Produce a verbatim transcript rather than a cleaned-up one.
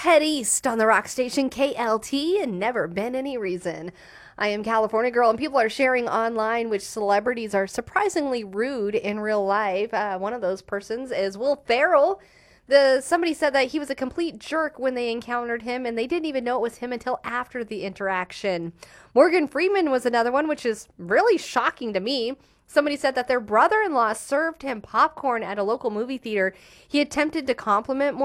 Head east on the rock station K L T and never been any reason. I am California Girl, and people are sharing online which celebrities are surprisingly rude in real life. Uh, one of those persons is Will Ferrell. The somebody said that he was a complete jerk when they encountered him, and they didn't even know it was him until after the interaction. Morgan Freeman was another one, which is really shocking to me. Somebody said that their brother-in-law served him popcorn at a local movie theater. He attempted to compliment